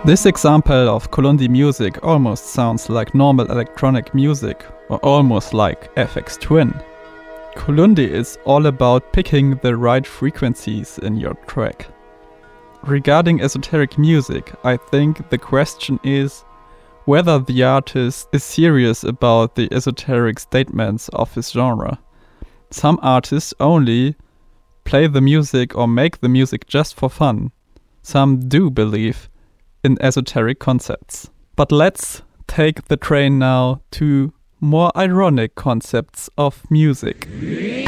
This example of Colundi music almost sounds like normal electronic music, or almost like Aphex Twin. Colundi is all about picking the right frequencies in your track. Regarding esoteric music, I think the question is whether the artist is serious about the esoteric statements of his genre. Some artists only play the music or make the music just for fun. Some do believe in esoteric concepts. But let's take the train now to more ironic concepts of music.